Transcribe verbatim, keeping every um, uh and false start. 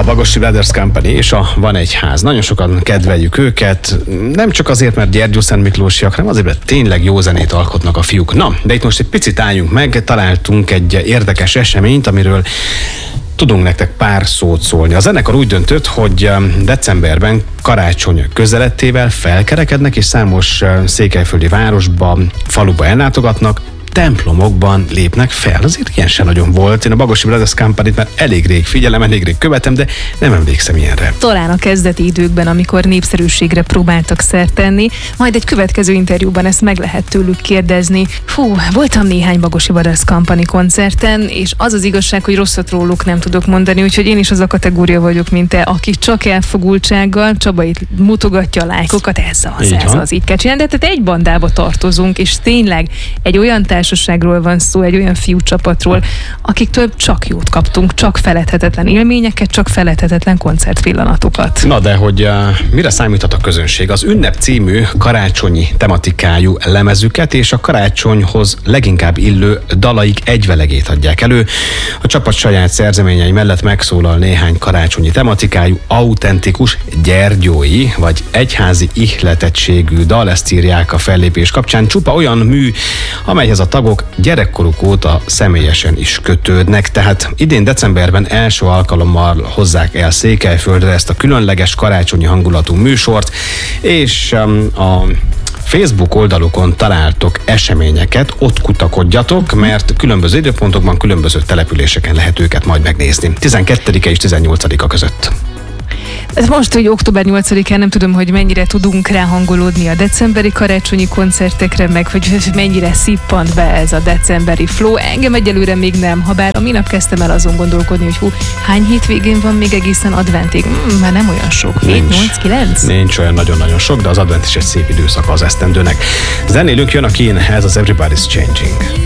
A Bagosi Brothers Company és a Van egy ház. Nagyon sokan kedveljük őket, nem csak azért, mert Gyergyószentmiklósiak, hanem azért, mert tényleg jó zenét alkotnak a fiúk. Na, de itt most egy picit álljunk meg, találtunk egy érdekes eseményt, amiről tudunk nektek pár szót szólni. A zenekar úgy döntött, hogy decemberben karácsony közelettével felkerekednek, és számos székelyföldi városba, faluba ellátogatnak, templomokban lépnek fel. Azért ilyen sem nagyon volt. Én a Bagosi Brothers Company-t már elég rég figyelem, elég rég követem, de nem emlékszem ilyenre. Talán a kezdeti időkben, amikor népszerűségre próbáltak szert tenni, majd egy következő interjúban ezt meg lehet tőlük kérdezni. Fú, voltam néhány Bagosi Brothers Company koncerten, és az az igazság, hogy rosszat róluk nem tudok mondani, úgyhogy én is az a kategória vagyok, mint te, aki csak elfogultsággal, Csaba itt mutogatja a lájkokat, ez az, így ez van. Az, így kell csinálni. De tehát egy bandába tartozunk, és tényleg egy olyan társaságról van szó, egy olyan fiúcsapatról, akiktől csak jót kaptunk, csak feledhetetlen élményeket, csak feledhetetlen koncertpillanatokat. Na de, hogy uh, mire számíthat a közönség? Az Ünnep című karácsonyi tematikájú lemezüket és a karácsonyhoz leginkább illő dalaik egyvelegét adják elő. A csapat saját szerzeményei mellett megszólal néhány karácsonyi tematikájú, autentikus gyergyói vagy egyházi ihletettségű dal, ezt írják a fellépés kapcsán. Csupa olyan mű, amelyhez a tagok gyerekkoruk óta személyesen is kötődnek, tehát idén decemberben első alkalommal hozzák el Székelyföldre ezt a különleges karácsonyi hangulatú műsort, és um, a Facebook oldalukon találtok eseményeket, ott kutakodjatok, mert különböző időpontokban, különböző településeken lehet őket majd megnézni. tizenkettedike és tizennyolcadika között. Most, hogy október nyolcadikán nem tudom, hogy mennyire tudunk ráhangolódni a decemberi karácsonyi koncertekre, meg hogy mennyire szippant be ez a decemberi flow. Engem egyelőre még nem, habár a minap kezdtem el azon gondolkodni, hogy hú, hány hétvégén van még egészen adventig? Hmm, már nem olyan sok. hét, nyolc, kilenc? Nincs olyan nagyon-nagyon sok, de az advent is egy szép időszaka az esztendőnek. Zenélünk, jön a Keen, ez az Everybody's Changing.